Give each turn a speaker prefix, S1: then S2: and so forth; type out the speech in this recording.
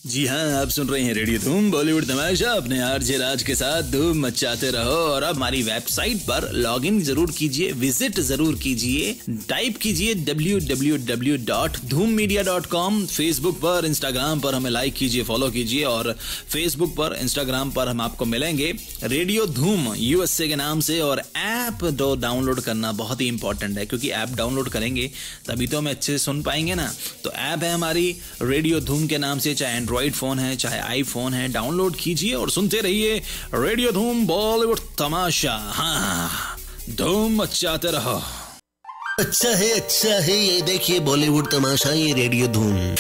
S1: जी हाँ, आप सुन रहे हैं रेडियो धूम बॉलीवुड तमाशा अपने आरजे राज के साथ। धूम मचाते रहो और अब हमारी वेबसाइट पर लॉगिन जरूर कीजिए, विजिट जरूर कीजिए, टाइप कीजिए www.dhoommedia.com। फेसबुक पर, इंस्टाग्राम पर हमें लाइक कीजिए, फॉलो कीजिए और फेसबुक पर, इंस्टाग्राम पर हम आपको मिलेंगे रेडियो धूम यूएसए के नाम से। और ऐप डाउनलोड करना बहुत ही इंपॉर्टेंट है, क्योंकि ऐप डाउनलोड करेंगे तभी तो हमें अच्छे से सुन पाएंगे ना। तो ऐप है हमारी रेडियो धूम के नाम से, चाहे एंड्रॉइड फोन है चाहे आईफोन है, डाउनलोड कीजिए और सुनते रहिए रेडियो धूम बॉलीवुड तमाशा। हाँ, धूम मचाते रहो।
S2: अच्छा है ये देखिए बॉलीवुड तमाशा, ये रेडियो धूम।